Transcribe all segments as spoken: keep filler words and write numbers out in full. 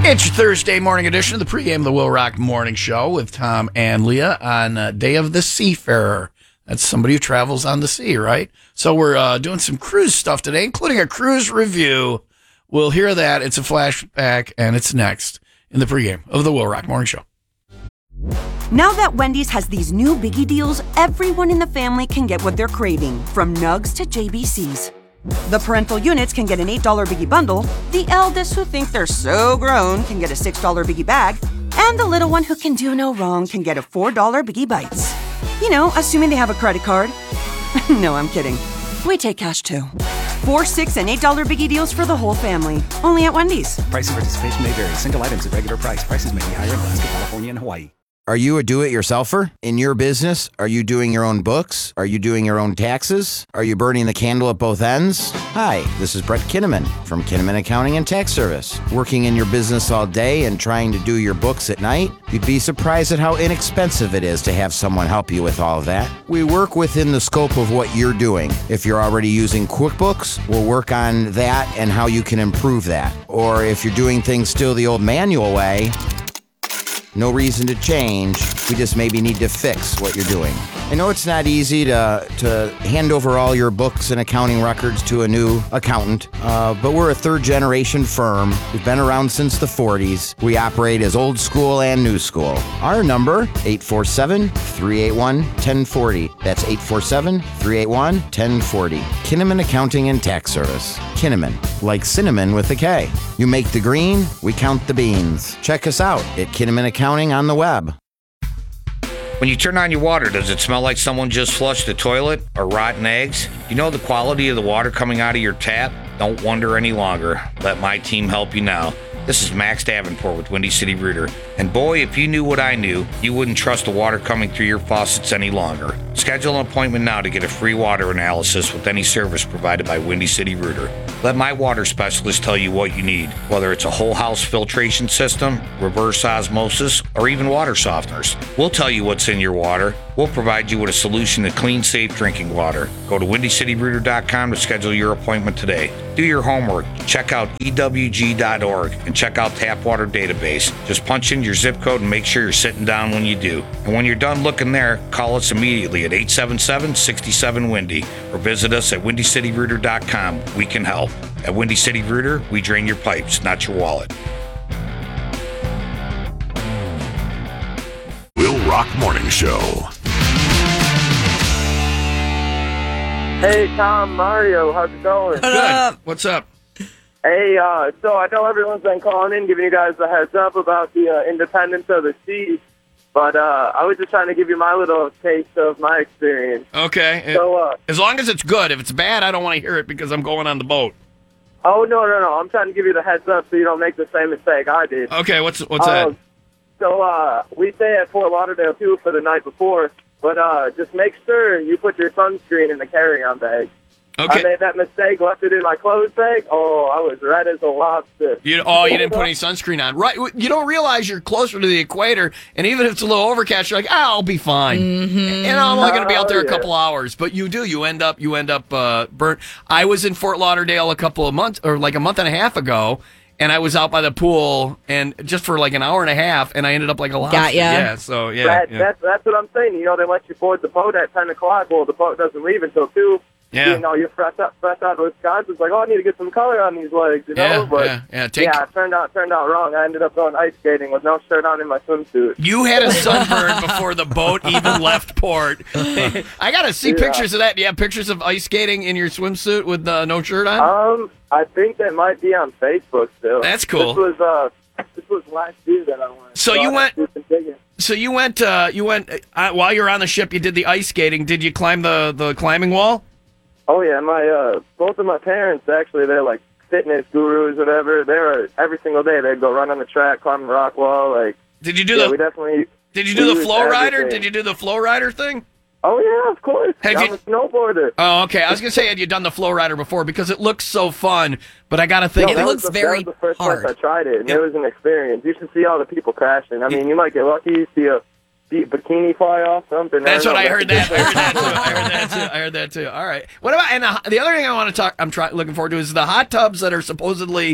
It's your Thursday morning edition of the pregame of the Will Rock Morning Show with Tom and Leah on uh, Day of the Seafarer. That's somebody who travels on the sea, right? So we're uh, doing some cruise stuff today, including a cruise review. We'll hear that. It's a flashback, and it's next in the pregame of the Will Rock Morning Show. Now that Wendy's has these new biggie deals, everyone in the family can get what they're craving, from nugs to J B Cs. The parental units can get an eight dollar biggie bundle, the eldest who think they're so grown can get a six dollar biggie bag, and the little one who can do no wrong can get a four dollar biggie bites. You know, assuming they have a credit card. No, I'm kidding. We take cash too. Four, six, and eight dollar biggie deals for the whole family. Only at Wendy's. Price and participation may vary. Single items at regular price. Prices may be higher in Alaska, California, and Hawaii. Are you a do-it-yourselfer in your business? Are you doing your own books? Are you doing your own taxes? Are you burning the candle at both ends? Hi, this is Brett Kinnaman from Kinnaman Accounting and Tax Service. Working in your business all day and trying to do your books at night? You'd be surprised at how inexpensive it is to have someone help you with all of that. We work within the scope of what you're doing. If you're already using QuickBooks, we'll work on that and how you can improve that. Or if you're doing things still the old manual way, no reason to change. We just maybe need to fix what you're doing. I know it's not easy to to hand over all your books and accounting records to a new accountant, uh, but we're a third-generation firm. We've been around since the forties. We operate as old school and new school. Our number, eight four seven, three eight one, one zero four zero. That's eight four seven, three eight one, one zero four zero. Kinnaman Accounting and Tax Service. Kinnaman, like cinnamon with a K. You make the green, we count the beans. Check us out at Kinnaman Accounting on the web. When you turn on your water, does it smell like someone just flushed the toilet or rotten eggs? You know the quality of the water coming out of your tap? Don't wonder any longer. Let my team help you now. This is Max Davenport with Windy City Rooter. And boy, if you knew what I knew, you wouldn't trust the water coming through your faucets any longer. Schedule an appointment now to get a free water analysis with any service provided by Windy City Rooter. Let my water specialist tell you what you need, whether it's a whole house filtration system, reverse osmosis, or even water softeners. We'll tell you what's in your water. We'll provide you with a solution to clean, safe drinking water. Go to windy city rooter dot com to schedule your appointment today. Do your homework. Check out E W G dot org and check out Tap Water Database. Just punch in your zip code and make sure you're sitting down when you do. And when you're done looking there, call us immediately at eight seven seven, six seven, Windy or visit us at windy city rooter dot com. We can help. At Windy City Rooter, we drain your pipes, not your wallet. Will Rock Morning Show. Hey, Tom, Mario, how's it going? Good. What's up? Hey, uh, so I know everyone's been calling in, giving you guys a heads up about the uh, independence of the seas, but uh, I was just trying to give you my little taste of my experience. Okay. So, uh, as long as it's good. If it's bad, I don't want to hear it because I'm going on the boat. Oh, no, no, no. I'm trying to give you the heads up so you don't make the same mistake I did. Okay, what's what's um, that? So uh, we stay at Fort Lauderdale, too, for the night before, but uh, just make sure you put your sunscreen in the carry-on bag. Okay. I made that mistake, left it in my clothes bag. Oh, I was red as a lobster. You, oh, you didn't put any sunscreen on. Right. You don't realize you're closer to the equator, and even if it's a little overcast, you're like, ah, I'll be fine. Mm-hmm. And I'm only going to be out there Oh, a yeah. couple hours. But you do. You end up you end up uh, burnt. I was in Fort Lauderdale a couple of months, or like a month and a half ago, and I was out by the pool, and just for like an hour and a half, and I ended up like a lobster. Got ya. Yeah, so, yeah. That, yeah. That's, that's what I'm saying. You know, they let you board the boat at ten o'clock. Well, the boat doesn't leave until two. Yeah. You know, you're fresh out, fresh out of Wisconsin. It's like, oh, I need to get some color on these legs, you know? Yeah, but yeah, yeah. Take- yeah, it turned out, turned out wrong. I ended up going ice skating with no shirt on in my swimsuit. You had a sunburn before the boat even left port. I got to see Yeah. pictures of that. Do you have pictures of ice skating in your swimsuit with uh, no shirt on? Um, I think that might be on Facebook still. That's cool. This was, uh, this was last year that I went. So you I went- had to do some digging. So you went, uh, you went uh, while you were on the ship. You did the ice skating. Did you climb the, the climbing wall? Oh, yeah, my, uh, both of my parents, actually, they're like fitness gurus, whatever. They're, every single day, they'd go run on the track, climb the rock wall, like. Did you do yeah, the? we definitely. Did you do we the used flow rider? everything. Did you do the flow rider thing? Oh, yeah, of course. Have I'm you- a snowboarder. Oh, okay. I was gonna say, had you done the flow rider before? Because it looks so fun. But I gotta think. It that looks was the, very that was the first hard. time I tried it, and Yeah. it was an experience. You should see all the people crashing. I mean, you might get lucky, see a be- bikini fly off something. That's don't what know. I heard. That I heard that too. I heard that too. I heard that too. All right. What about and the, the other thing I want to talk? I'm try, looking forward to is the hot tubs that are supposedly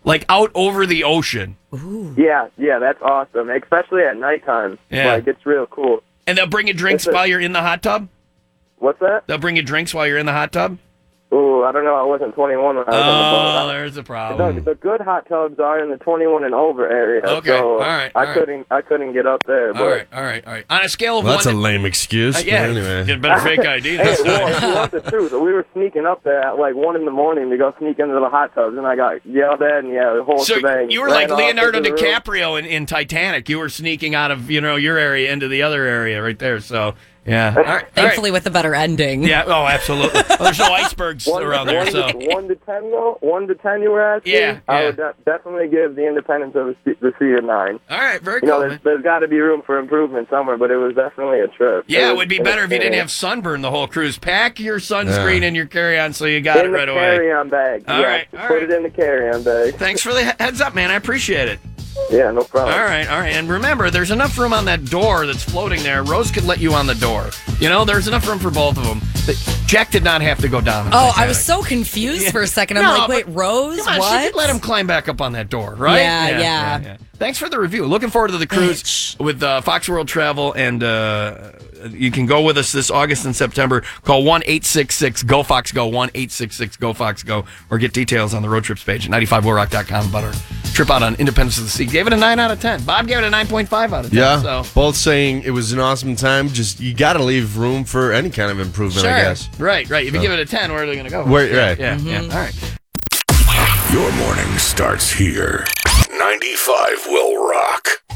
like out over the ocean. Yeah, yeah, that's awesome, especially at nighttime. Yeah. Like, it's real cool. And they'll bring you drinks It's a- while you're in the hot tub? What's that? They'll bring you drinks while you're in the hot tub? Ooh, I don't know. I wasn't twenty-one when I was Oh, on the boat. there's a The, problem. the good hot tubs are in the twenty-one and over area. Okay, so all right, I all right. couldn't, I couldn't get up there. But All right, all right, all right. On a scale of Well, that's one a to... lame excuse. Uh, but yeah, anyway. get better fake I D Hey, this well, time. if you want the truth, we were sneaking up there at like one in the morning to go sneak into the hot tubs, and I got yelled at, and yeah, the whole So shebang. you were Ran like off Leonardo into the room. DiCaprio in, in Titanic. You were sneaking out of, you know, your area into the other area right there. So, yeah. All right, all right. Thankfully, with a better ending. Yeah, oh, absolutely. Well, there's no icebergs One, around there, one, so... to, one to ten, though. One to ten, you were asking. Yeah, I yeah. would de- definitely give the Independence of the Sea, the sea a nine. All right, very You know, cool, there's, man. there's got to be room for improvement somewhere, but it was definitely a trip. Yeah, it was- would be better if you didn't have sunburn the whole cruise. Pack your sunscreen Yeah. in your carry-on so you got in it the right away. carry-on bag. All yeah, right, all put right. it in the carry-on bag. Thanks for the he- heads up, man. I appreciate it. Yeah, no problem. All right, all right. And remember, there's enough room on that door that's floating there. Rose could let you on the door. You know, there's enough room for both of them. But Jack did not have to go down. in Oh, I Titanic. was so confused for a second. I'm No, like, wait, but- Rose? Come on, what? she could let him climb back up on that door, right? Yeah, yeah. Thanks for the review. Looking forward to the cruise Bitch. with uh, Fox World Travel, and uh, you can go with us this August and September. Call one eight six six Go Fox Go, one eight six six Go Fox Go, or get details on the road trips page at ninety-five will rock dot com about our trip out on Independence of the Sea. Gave it a nine out of ten. Bob gave it a nine point five out of ten. Yeah, So. both saying it was an awesome time. Just you got to leave room for any kind of improvement, I Sure. guess. Right, right. If you give it a ten, where are they going to go? Where- yeah, right. Yeah, Mm-hmm. yeah. All right. Your morning starts here. ninety-five will rock.